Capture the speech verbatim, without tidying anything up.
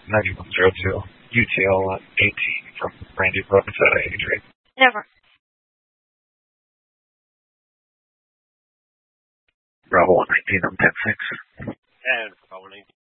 ninety-one zero two, U T L eighteen from Randy Brooks at Adrian. Never. Bravo one nineteen, I'm ten six. And Bravo nineteen.